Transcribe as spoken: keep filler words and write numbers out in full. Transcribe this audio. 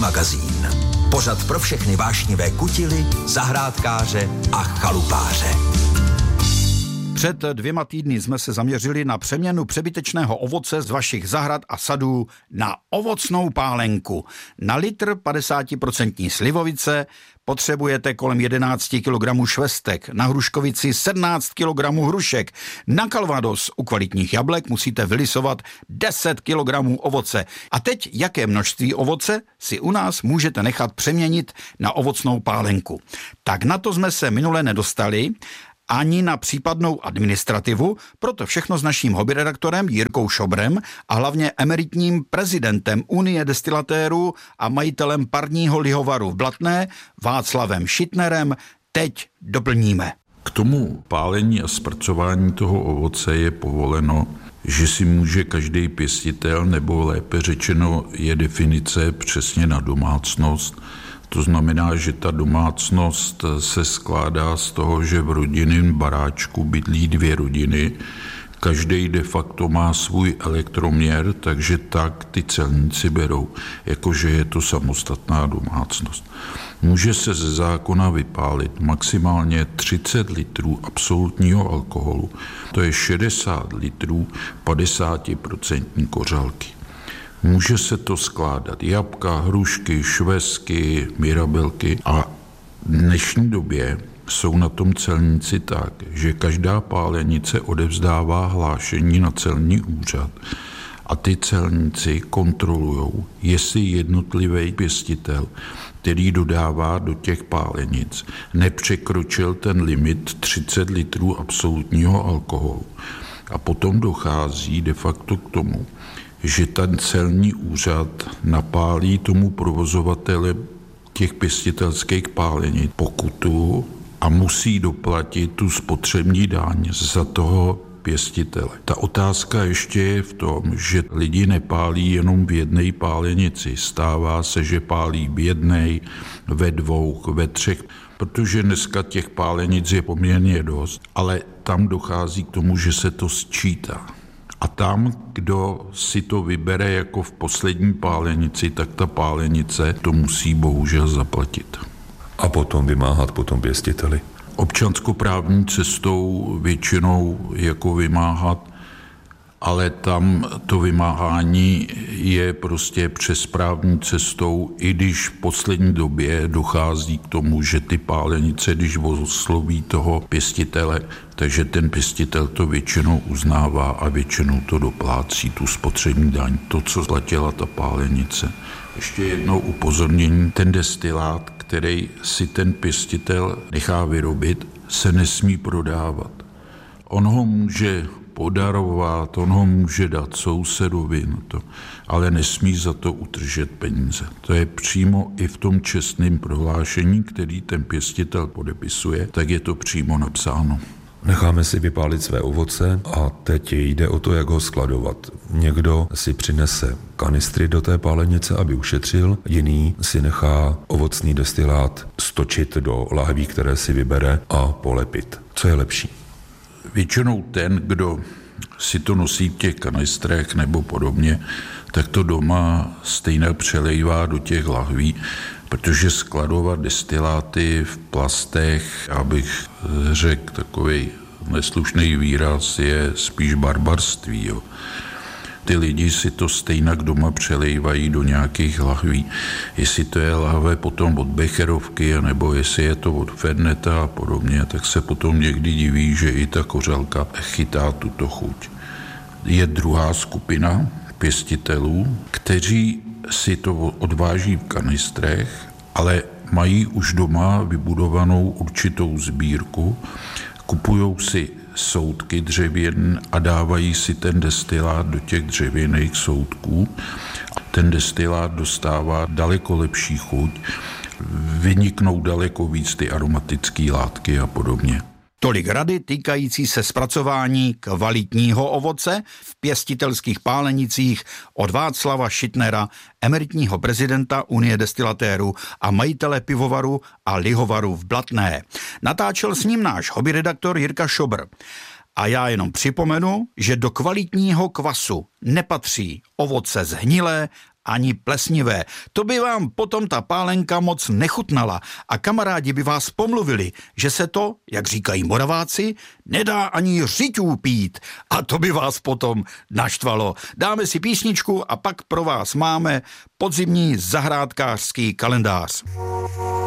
magazín. Pořad pro všechny vášnivé kutily, zahrádkáře a chalupáře. Před dvěma týdny jsme se zaměřili na přeměnu přebytečného ovoce z vašich zahrad a sadů na ovocnou pálenku. Na litr padesát procent slivovice potřebujete kolem jedenáct kilogramů švestek, na hruškovici sedmnáct kilogramů hrušek, na Calvados u kvalitních jablek musíte vylisovat deset kilogramů ovoce. A teď jaké množství ovoce si u nás můžete nechat přeměnit na ovocnou pálenku? Tak na to jsme se minule nedostali, ani na případnou administrativu, proto všechno s naším hobbyredaktorem Jirkou Šobrem a hlavně emeritním prezidentem Unie destilatérů a majitelem parního lihovaru v Blatné Václavem Šittnerem teď doplníme. K tomu pálení a zpracování toho ovoce je povoleno, že si může každý pěstitel, nebo lépe řečeno je definice přesně na domácnost. To znamená, že ta domácnost se skládá z toho, že v rodinném baráčku bydlí dvě rodiny. Každý de facto má svůj elektroměr, takže tak ty celníci berou, jakože je to samostatná domácnost. Může se ze zákona vypálit maximálně třicet litrů absolutního alkoholu, to je šedesát litrů padesát procent kořalky. Může se to skládat jabka, hrušky, švestky, mirabelky a v dnešní době jsou na tom celníci tak, že každá pálenice odevzdává hlášení na celní úřad a ty celníci kontrolujou, jestli jednotlivý pěstitel, který dodává do těch pálenic, nepřekročil ten limit třicet litrů absolutního alkoholu. A potom dochází de facto k tomu, že ten celní úřad napálí tomu provozovateli těch pěstitelských pálenic pokutu a musí doplatit tu spotřební daň za toho pěstitele. Ta otázka ještě je v tom, že lidi nepálí jenom v jedné pálenici. Stává se, že pálí v jedné, ve dvou, ve třech, protože dneska těch pálenic je poměrně dost, ale tam dochází k tomu, že se to sčítá. A tam, kdo si to vybere jako v poslední pálenici, tak ta pálenice to musí bohužel zaplatit. A potom vymáhat potom pěstiteli? Občanskoprávní cestou většinou jako vymáhat, ale tam to vymáhání je prostě přes právní cestou, i když v poslední době dochází k tomu, že ty pálenice, když osloví toho pěstitele, takže ten pěstitel to většinou uznává a většinou to doplácí, tu spotřební daň, to, co platila ta pálenice. Ještě jednou upozornění, ten destilát, který si ten pěstitel nechá vyrobit, se nesmí prodávat. On ho může podarovat, on ho může dát sousedovi, no to, ale nesmí za to utržet peníze. To je přímo i v tom čestném prohlášení, který ten pěstitel podepisuje, tak je to přímo napsáno. Necháme si vypálit své ovoce a teď jde o to, jak ho skladovat. Někdo si přinese kanistry do té pálenice, aby ušetřil, jiný si nechá ovocný destilát stočit do lahví, které si vybere a polepit. Co je lepší? Většinou ten, kdo si to nosí v těch kanistrech nebo podobně, tak to doma stejně přelejvá do těch lahví, protože skladovat destiláty v plastech, abych řekl takový neslušný výraz, je spíš barbarství. Jo. Ty lidi si to stejně doma přelejvají do nějakých lahví. Jestli to je lahve potom od Becherovky, nebo jestli je to od Ferneta a podobně, tak se potom někdy diví, že i ta kořalka chytá tuto chuť. Je druhá skupina pěstitelů, kteří si to odváží v kanistrech, ale mají už doma vybudovanou určitou sbírku, kupujou si soudky dřevěn a dávají si ten destilát do těch dřevěných soudků. Ten destilát dostává daleko lepší chuť, vyniknou daleko víc ty aromatické látky a podobně. Tolik rady týkající se zpracování kvalitního ovoce v pěstitelských pálenicích od Václava Šittnera, emeritního prezidenta Unie destilatérů a majitele pivovaru a lihovaru v Blatné. Natáčel s ním náš hobbyredaktor Jirka Šobr. A já jenom připomenu, že do kvalitního kvasu nepatří ovoce zhnilé ani plesnivé. To by vám potom ta pálenka moc nechutnala a kamarádi by vás pomluvili, že se to, jak říkají Moraváci, nedá ani řiťů pít a to by vás potom naštvalo. Dáme si písničku a pak pro vás máme podzimní zahrádkářský kalendář.